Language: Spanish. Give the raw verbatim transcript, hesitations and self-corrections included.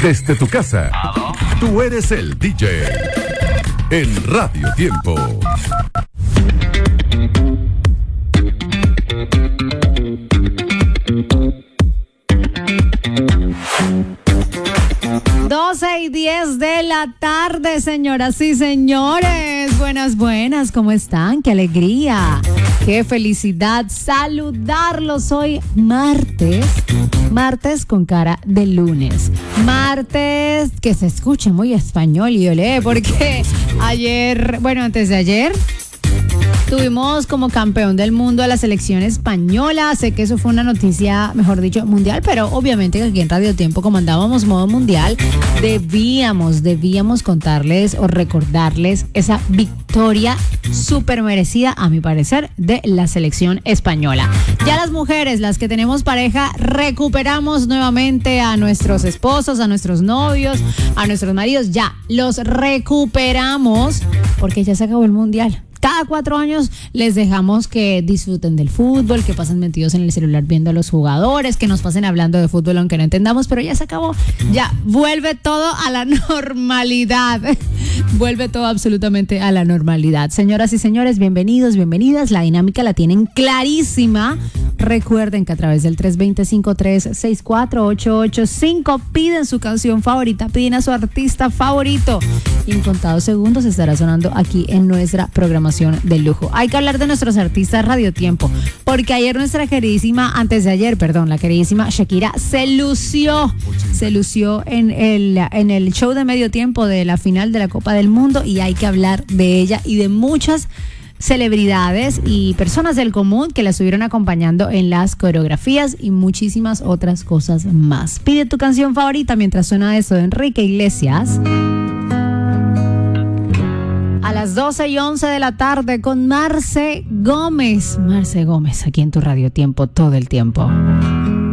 desde tu casa. Tú eres el D J en Radio Tiempo. doce y diez de la tarde, señoras y señores. Buenas, buenas, ¿cómo están? ¡Qué alegría! ¡Qué felicidad saludarlos! Hoy martes, martes con cara de lunes. Martes que se escuche muy español y olé, porque ayer, bueno, antes de ayer, tuvimos como campeón del mundo a la selección española. Sé que eso fue una noticia, mejor dicho, mundial, pero obviamente que aquí en Radio Tiempo, como andábamos modo mundial, debíamos, debíamos contarles o recordarles esa victoria súper merecida, a mi parecer, de la selección española. Ya las mujeres, las que tenemos pareja, recuperamos nuevamente a nuestros esposos, a nuestros novios, a nuestros maridos. Ya, los recuperamos porque ya se acabó el mundial. Cada cuatro años les dejamos que disfruten del fútbol, que pasen metidos en el celular viendo a los jugadores, que nos pasen hablando de fútbol aunque no entendamos, pero ya se acabó. Ya vuelve todo a la normalidad. Vuelve todo absolutamente a la normalidad. Señoras y señores, bienvenidos, bienvenidas. La dinámica la tienen clarísima. Recuerden que a través del tres dos cero, cinco tres seis cuatro ocho ocho cinco piden su canción favorita, piden a su artista favorito. Y en contados segundos estará sonando aquí en nuestra programación de lujo. Hay que hablar de nuestros artistas Radio Tiempo, porque ayer nuestra queridísima, antes de ayer, perdón, la queridísima Shakira se lució, se lució en el, en el show de medio tiempo de la final de la Copa del Mundo, y hay que hablar de ella y de muchas celebridades y personas del común que la estuvieron acompañando en las coreografías y muchísimas otras cosas más. Pide tu canción favorita mientras suena eso de Enrique Iglesias. A las doce y once de la tarde con Marce Gómez. Marce Gómez, aquí en tu Radio Tiempo todo el tiempo.